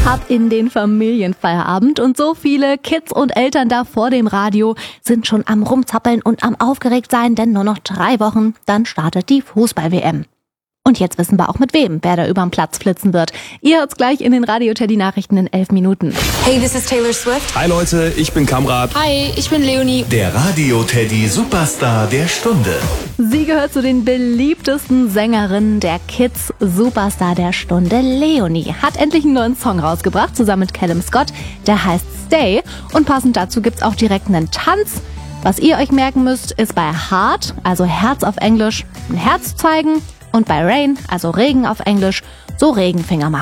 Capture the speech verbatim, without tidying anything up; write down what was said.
Ab in den Familienfeierabend und so viele Kids und Eltern da vor dem Radio sind schon am Rumzappeln und am aufgeregt sein, denn nur noch drei Wochen, dann startet die Fußball-W M. Und jetzt wissen wir auch mit wem, wer da überm Platz flitzen wird. Ihr hört's gleich in den Radio-Teddy-Nachrichten in elf Minuten. Hey, this is Taylor Swift. Hi Leute, ich bin Kamrat. Hi, ich bin Leonie. Der Radio-Teddy-Superstar der Stunde. Sie gehört zu den beliebtesten Sängerinnen der Kids. Superstar der Stunde. Leonie hat endlich einen neuen Song rausgebracht, zusammen mit Callum Scott. Der heißt Stay. Und passend dazu gibt's auch direkt einen Tanz. Was ihr euch merken müsst, ist bei Heart, also Herz auf Englisch, ein Herz zeigen. Und bei Rain, also Regen auf Englisch, so Regenfinger machen.